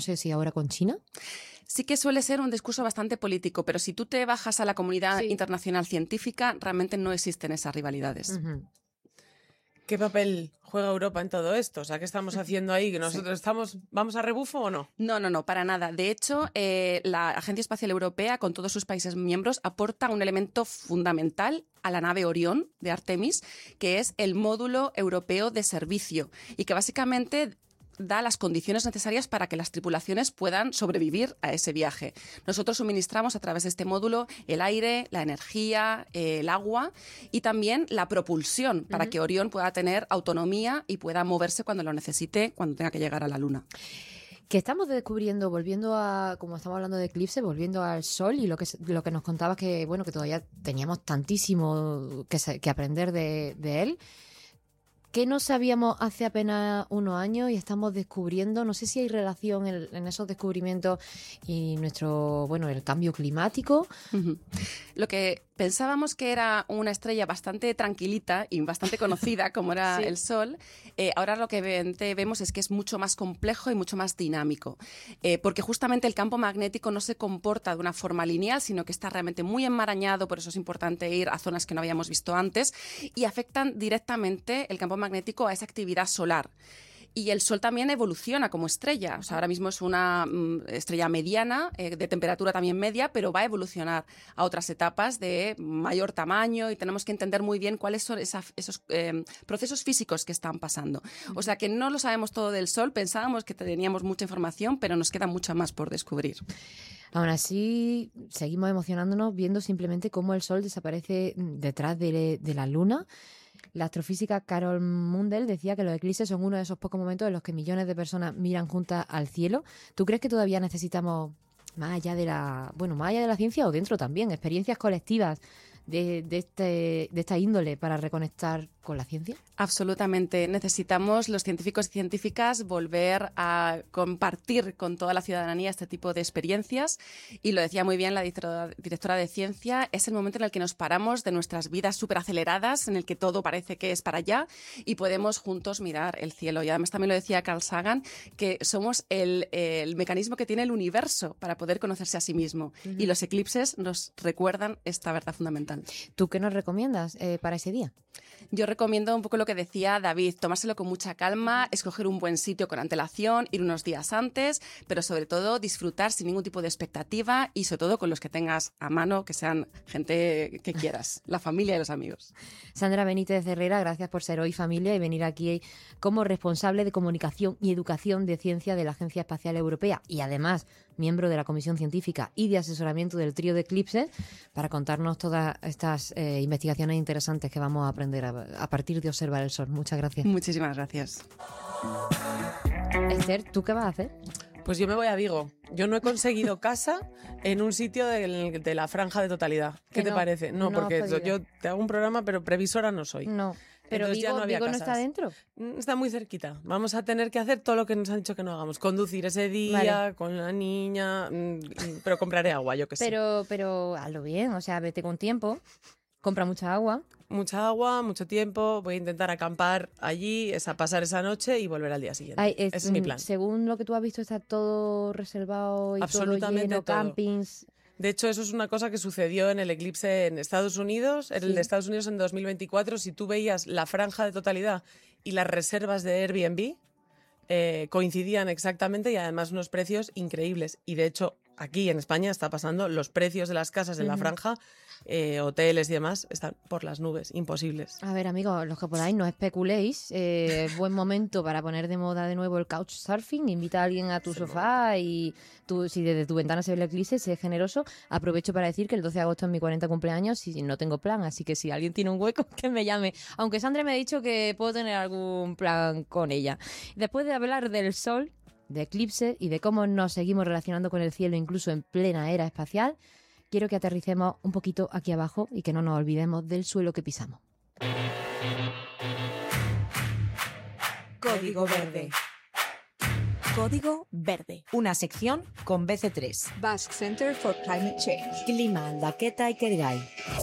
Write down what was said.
no sé si ahora con China. Sí que suele ser un discurso bastante político, pero si tú te bajas a la comunidad internacional científica, realmente no existen esas rivalidades. Uh-huh. ¿Qué papel juega Europa en todo esto? O sea, ¿qué estamos haciendo ahí? ¿Que nosotros vamos a rebufo o no? No, para nada. De hecho, la Agencia Espacial Europea, con todos sus países miembros, aporta un elemento fundamental a la nave Orión de Artemis, que es el módulo europeo de servicio, y que básicamente da las condiciones necesarias para que las tripulaciones puedan sobrevivir a ese viaje. Nosotros suministramos a través de este módulo el aire, la energía, el agua y también la propulsión para que Orión pueda tener autonomía y pueda moverse cuando lo necesite, cuando tenga que llegar a la Luna. Que estamos descubriendo, volviendo a, como estamos hablando de eclipse, volviendo al Sol, y lo que nos contabas que, bueno, que todavía teníamos tantísimo que aprender de él. ¿Qué no sabíamos hace apenas unos años y estamos descubriendo? No sé si hay relación en esos descubrimientos y el cambio climático. Uh-huh. Lo que pensábamos que era una estrella bastante tranquilita y bastante conocida, como era el Sol, ahora lo que vemos es que es mucho más complejo y mucho más dinámico, porque justamente el campo magnético no se comporta de una forma lineal, sino que está realmente muy enmarañado, por eso es importante ir a zonas que no habíamos visto antes, y afectan directamente el campo magnético a esa actividad solar. Y el Sol también evoluciona como estrella. O sea, ahora mismo es una estrella mediana, de temperatura también media, pero va a evolucionar a otras etapas de mayor tamaño, y tenemos que entender muy bien cuáles son esos procesos físicos que están pasando. O sea, que no lo sabemos todo del Sol, pensábamos que teníamos mucha información, pero nos queda mucho más por descubrir. Aún así, seguimos emocionándonos viendo simplemente cómo el Sol desaparece detrás de la Luna. La astrofísica Carol Mundell decía que los eclipses son uno de esos pocos momentos en los que millones de personas miran juntas al cielo. ¿Tú crees que todavía necesitamos, más allá de la ciencia o dentro también, experiencias colectivas de esta índole para reconectar con la ciencia? Absolutamente. Necesitamos, los científicos y científicas, volver a compartir con toda la ciudadanía este tipo de experiencias. Y lo decía muy bien la directora de ciencia, es el momento en el que nos paramos de nuestras vidas súper aceleradas, en el que todo parece que es para allá, y podemos juntos mirar el cielo. Y además también lo decía Carl Sagan, que somos el mecanismo que tiene el universo para poder conocerse a sí mismo. Uh-huh. Y los eclipses nos recuerdan esta verdad fundamental. ¿Tú qué nos recomiendas para ese día? Yo recomiendo un poco lo que decía David, tomárselo con mucha calma, escoger un buen sitio con antelación, ir unos días antes, pero sobre todo disfrutar sin ningún tipo de expectativa, y sobre todo con los que tengas a mano, que sean gente que quieras, la familia y los amigos. Sandra Benítez Herrera, gracias por ser hoy familia y venir aquí como responsable de comunicación y educación de ciencia de la Agencia Espacial Europea, y además miembro de la Comisión Científica y de asesoramiento del trío de eclipses, para contarnos todas estas investigaciones interesantes que vamos a aprender a partir de observar el Sol. Muchas gracias. Muchísimas gracias. Esther, ¿tú qué vas a hacer? Pues yo me voy a Vigo. Yo no he conseguido casa en un sitio de la franja de totalidad. ¿Qué te parece? No, porque yo te hago un programa, pero previsora no soy. No. Pero Vigo no está dentro. Está muy cerquita. Vamos a tener que hacer todo lo que nos han dicho que no hagamos. Conducir ese día con la niña, pero compraré agua, yo que sé. Pero hazlo bien, o sea, vete con tiempo. Compra mucha agua. Mucha agua, mucho tiempo. Voy a intentar acampar allí, pasar esa noche y volver al día siguiente. Ese es mi plan. Según lo que tú has visto, está todo reservado y todo lleno, campings. De hecho, eso es una cosa que sucedió en el eclipse en Estados Unidos, en el de Estados Unidos en 2024. Si tú veías la franja de totalidad y las reservas de Airbnb, coincidían exactamente, y además unos precios increíbles. Y de hecho, aquí en España está pasando, los precios de las casas en la franja, hoteles y demás, están por las nubes, imposibles. A ver, amigos, los que podáis, no especuléis. Buen momento para poner de moda de nuevo el couchsurfing. Invita a alguien a tu sofá y tú, si desde tu ventana se ve el eclipse, sé generoso. Aprovecho para decir que el 12 de agosto es mi 40 cumpleaños y no tengo plan, así que si alguien tiene un hueco, que me llame. Aunque Sandra me ha dicho que puedo tener algún plan con ella. Después de hablar del Sol, de eclipse y de cómo nos seguimos relacionando con el cielo incluso en plena era espacial, quiero que aterricemos un poquito aquí abajo y que no nos olvidemos del suelo que pisamos. Código Verde. Código Verde. Una sección con BC3. Basque Center for Climate Change. Klima aldaketa ikergai.